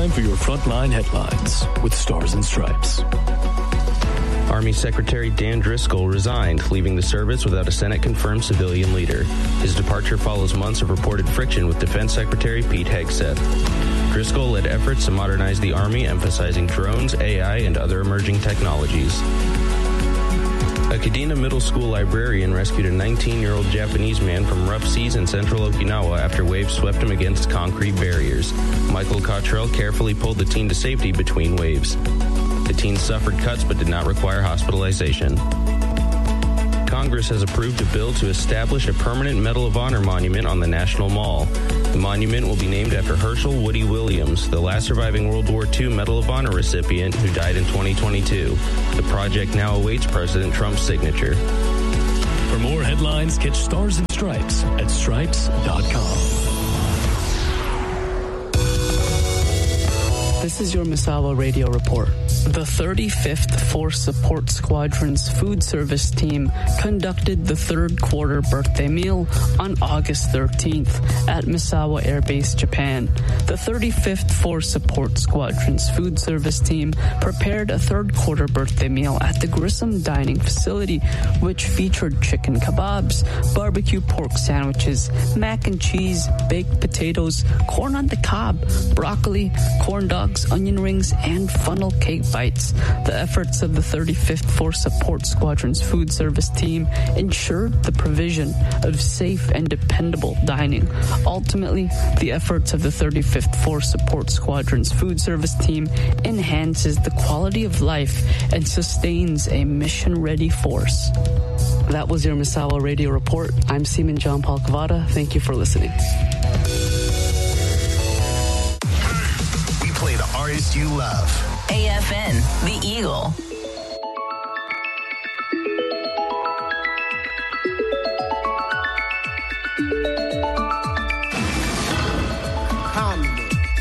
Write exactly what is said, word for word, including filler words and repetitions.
time for your Frontline headlines with Stars and Stripes. Army Secretary Dan Driscoll resigned, leaving the service without a Senate-confirmed civilian leader. His departure follows months of reported friction with Defense Secretary Pete Hegseth. Driscoll led efforts to modernize the Army, emphasizing drones, A I, and other emerging technologies. A Kadena Middle School librarian rescued a nineteen-year-old Japanese man from rough seas in central Okinawa after waves swept him against concrete barriers. Michael Cottrell carefully pulled the teen to safety between waves. The teen suffered cuts but did not require hospitalization. Congress has approved a bill to establish a permanent Medal of Honor monument on the National Mall. The monument will be named after Herschel Woody Williams, the last surviving World War Two Medal of Honor recipient who died in twenty twenty-two. The project now awaits President Trump's signature. For more headlines, catch Stars and Stripes at stripes dot com. This is your Misawa Radio Report. The thirty-fifth Force Support Squadron's food service team conducted the third quarter birthday meal on August thirteenth at Misawa Air Base, Japan. The thirty-fifth Force Support Squadron's food service team prepared a third quarter birthday meal at the Grissom Dining Facility, which featured chicken kebabs, barbecue pork sandwiches, mac and cheese, baked potatoes, corn on the cob, broccoli, corn dogs, onion rings, and funnel cake bites. The efforts of the thirty-fifth Force Support Squadron's food service team ensured the provision of safe and dependable dining. Ultimately, the efforts of the thirty-fifth Force Support Squadron's food service team enhances the quality of life and sustains a mission-ready force. That was your Misawa Radio Report. I'm Seaman John Paul Cavada. Thank you for listening. We play the artists you love. A F N, The Eagle.